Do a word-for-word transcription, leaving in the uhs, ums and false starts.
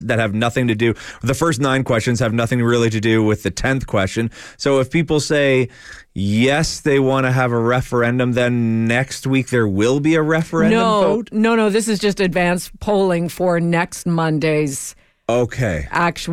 that have nothing to do. The first nine questions have nothing really to do with the tenth question. So if people say, yes, they want to have a referendum, then next week there will be a referendum no, vote? No, no, this is just advanced polling for next Monday's okay. actual